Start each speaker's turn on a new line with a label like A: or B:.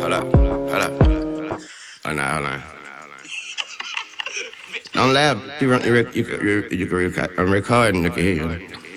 A: Hold up, hold up. Oh, no, hold on. Don't laugh. You can record. I'm recording. You can hear you.